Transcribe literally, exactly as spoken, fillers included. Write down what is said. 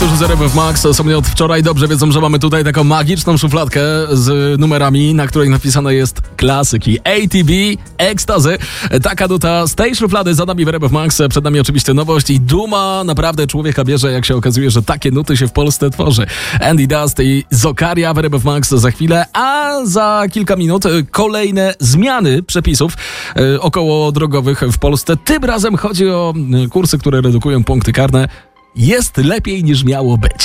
którzy z R F F Max są mnie od wczoraj, dobrze wiedzą, że mamy tutaj taką magiczną szufladkę z numerami, na której napisane jest klasyki. A T B, Ekstazy. Taka nuta z tej szuflady za nami w R F F Max. Przed nami oczywiście nowość i duma naprawdę człowieka bierze, jak się okazuje, że takie nuty się w Polsce tworzy. Andy Dust i Zokaria w R F F Max za chwilę, a za kilka minut kolejne zmiany przepisów e, okołodrogowych w Polsce. Tym razem chodzi o kursy, które redukują punkty karne. Jest lepiej niż miało być.